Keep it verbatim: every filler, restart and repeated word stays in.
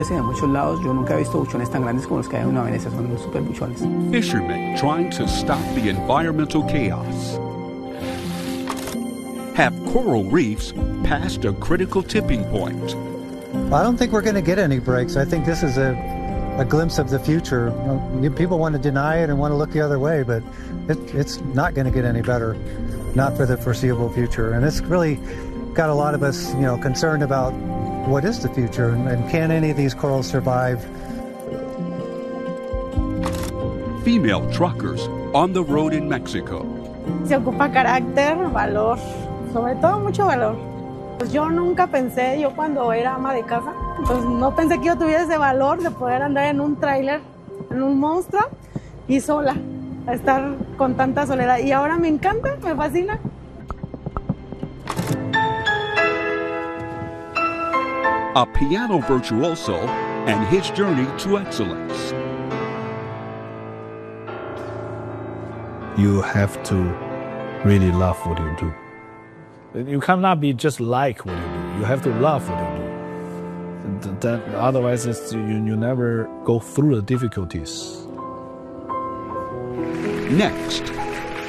En muchos lados yo nunca he visto buchones tan grandes como los que hay en Nueva Venecia, son unos super buchones. Fishermen trying to stop the environmental chaos. Have coral reefs passed a critical tipping point? I don't think we're going to get any breaks. I think this is a, a glimpse of the future. You know, people want to deny it and want to look the other way, but it, it's not going to get any better, not for the foreseeable future. And it's really got a lot of us, you know, concerned about what is the future and, and can any of these corals survive? Female truckers on the road in Mexico. Se ocupa carácter, valor, sobre todo mucho valor. Pues yo nunca pensé, yo cuando era ama de casa, pues no pensé que yo tuviera ese valor de poder andar en un tráiler, en un monstruo y sola, a estar con tanta soledad. Y ahora me encanta, me fascina. A piano virtuoso and his journey to excellence. You have to really love what you do. You cannot be just like what you do. You have to love what you do. That, otherwise, it's, you, you never go through the difficulties. Next.